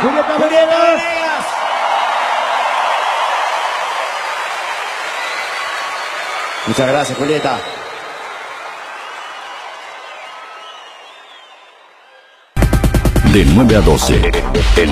Julieta Venegas. Muchas gracias, Julieta. De 9 a 12.